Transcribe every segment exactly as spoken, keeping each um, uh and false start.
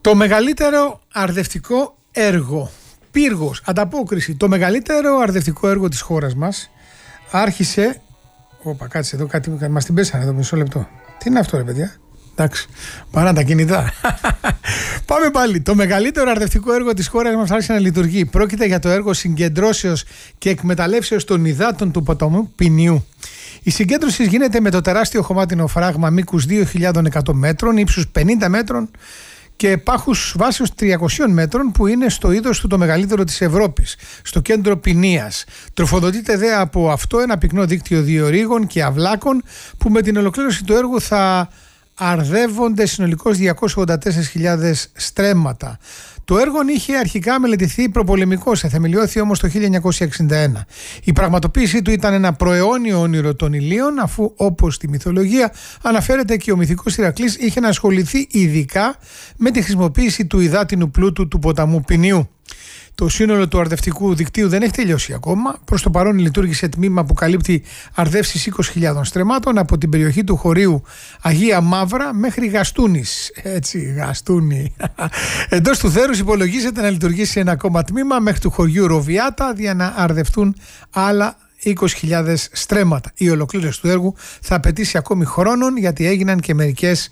Το μεγαλύτερο αρδευτικό έργο, πύργος, ανταπόκριση, το μεγαλύτερο αρδευτικό έργο της χώρας μας άρχισε. Όπα, κάτσε εδώ, κάτι μας την πέσανε εδώ, μισό λεπτό. Τι είναι αυτό, ρε παιδιά? Εντάξει, παρά τα κινητά. Πάμε πάλι. Το μεγαλύτερο αρδευτικό έργο της χώρας μας άρχισε να λειτουργεί. Πρόκειται για το έργο συγκεντρώσεως και εκμεταλλεύσεως των υδάτων του ποταμού Ποινιού. Η συγκέντρωση γίνεται με το τεράστιο χωμάτινο φράγμα μήκους δύο χιλιάδες εκατό μέτρων, ύψους πενήντα μέτρων και πάχους βάσεως τριακοσίων μέτρων, που είναι στο είδος του το μεγαλύτερο της Ευρώπης, στο κέντρο Ποινίας. Τροφοδοτείται δε από αυτό ένα πυκνό δίκτυο διορύγων και αυλάκων, που με την ολοκλήρωση του έργου θα αρδεύονται συνολικώς διακόσιες ογδόντα τέσσερις χιλιάδες στρέμματα. Το έργο είχε αρχικά μελετηθεί προπολεμικώς, εθεμελιώθη όμως το χίλια εννιακόσια εξήντα ένα. Η πραγματοποίησή του ήταν ένα προαιώνιο όνειρο των Ηλίων, αφού όπως στη μυθολογία αναφέρεται και ο μυθικός Ηρακλής είχε να ασχοληθεί ειδικά με τη χρησιμοποίηση του υδάτινου πλούτου του ποταμού Ποινιού. Το σύνολο του αρδευτικού δικτύου δεν έχει τελειώσει ακόμα. Προς το παρόν λειτουργήσε τμήμα που καλύπτει αρδεύσεις είκοσι χιλιάδων στρεμμάτων από την περιοχή του χωρίου Αγία Μαύρα μέχρι Γαστούνης. Έτσι, Γαστούνη. Εντός του θέρους υπολογίζεται να λειτουργήσει ένα ακόμα τμήμα μέχρι του χωριού Ροβιάτα, για να αρδευτούν άλλα είκοσι χιλιάδες στρέμματα. Η ολοκλήρωση του έργου θα απαιτήσει ακόμη χρόνων, γιατί έγιναν και μερικές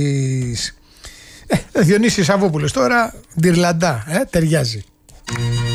συμπληρώσεις. Ε, Διονύσης Σαββόπουλος τώρα, Ντυρλαντά, ε, ταιριάζει.